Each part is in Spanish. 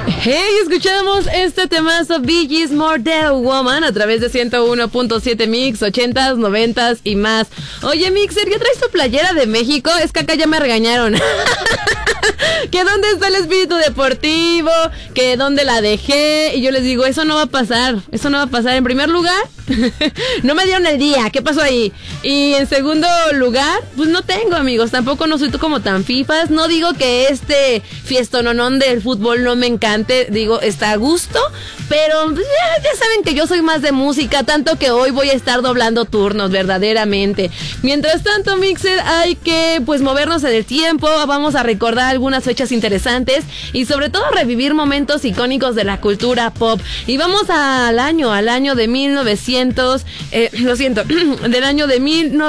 Hey, escuchamos este temazo Bee Gees More Than a Woman a través de 101.7 Mix, 80s, 90s y más. Oye, Mixer, ¿ya traes tu playera de México? Es que acá ya me regañaron. ¿Que dónde está el espíritu deportivo? ¿Que dónde la dejé? Y yo les digo, eso no va a pasar. Eso no va a pasar. En primer lugar, no me dieron el día. ¿Qué pasó ahí? Y en segundo lugar, pues no tengo, amigos. Tampoco no soy como tan fifas. No digo que este fiestononón del fútbol no me encante. Digo, está a gusto. Pero pues, ya saben que yo soy más de música. Tanto que hoy voy a estar doblando turnos, verdaderamente. Mientras tanto, Mixer, hay que pues movernos en el tiempo. Vamos a recordar algunas fechas interesantes. Y sobre todo revivir momentos icónicos de la cultura pop. Y vamos al año de 1900. Del año de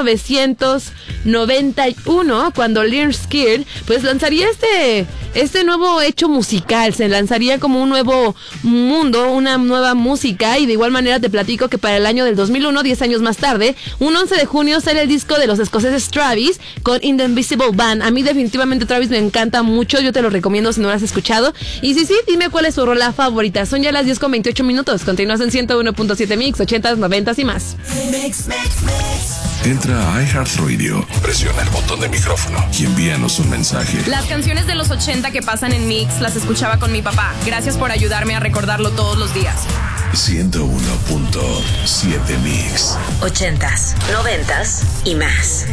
1991. Cuando Lynyrd Skynyrd pues lanzaría este nuevo hecho musical. Se lanzaría como un nuevo mundo, una nueva música. Y de igual manera te platico que para el año del 2001, 10 años más tarde, un 11 de junio sale el disco de los escoceses Travis con In the Invisible Band. A mí definitivamente Travis me encanta mucho, yo te lo recomiendo si no lo has escuchado. Y sí, dime cuál es tu rola favorita. Son ya las 10:28. Continúas en 101.7 Mix, 80s, 90s y más. Entra a iHeartRadio, presiona el botón de micrófono y envíanos un mensaje. Las canciones de los 80 que pasan en Mix las escuchaba con mi papá. Gracias por ayudarme a recordarlo todos los días. 101.7 Mix. 80s, 90s y más.